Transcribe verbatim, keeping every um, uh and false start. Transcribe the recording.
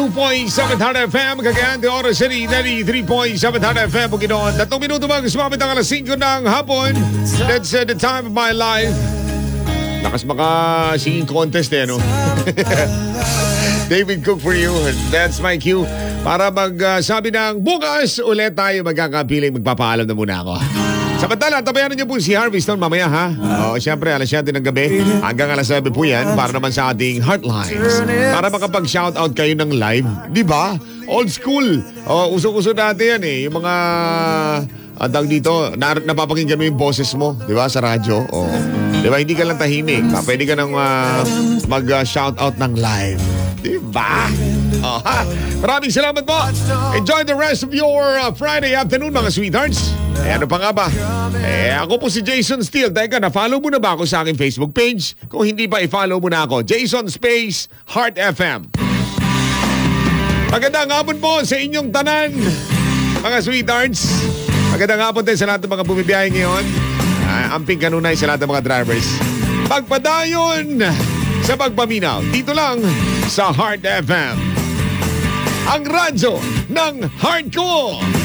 two point seven Hard F M, Cagayan de Oro City, ninety-three point seven Hard F M, Bukidnon. Tatlong minuto ba, sumabit ang alas singko ng hapon. That's uh, the time of my life. Lakas maka singing contest eh, no? David Cook for you. That's my cue. Para magsabi uh, ng bukas, ulit tayo magkakapiling. Magpapaalam na muna ako. Samantala, tabayan niyo po si Harvey Stone mamaya, ha? O, siyempre, alas siyete ng gabi hanggang alas sabi po yan para naman sa ating Heartlines. Para makapag-shoutout kayo ng live. Di ba? Old school. O, uso-uso natin yan eh. Yung mga andang dito, na, napapakinggan mo yung boses mo, di ba, sa radyo. O, di ba, hindi ka lang tahimik. Ha? Pwede ka nang uh, mag-shoutout ng live. Di ba? Oh, ha? Maraming salamat po. Enjoy the rest of your uh, Friday afternoon, mga sweethearts. Eh, ano pa nga ba? Eh, ako po si Jason Steele. Teka, na-follow mo na ba ako sa aking Facebook page? Kung hindi pa, i-follow mo na ako. Jason Space Heart F M. Magandang hapon po sa inyong tanan, mga sweethearts. Magandang hapon din sa lahat ng mga bumibiyahe ngayon. Ah, amping kanunay sa lahat ng mga drivers. Pagpadayon sa pagpaminaw. Dito lang sa Heart F M. Ang radyo ng hardcore.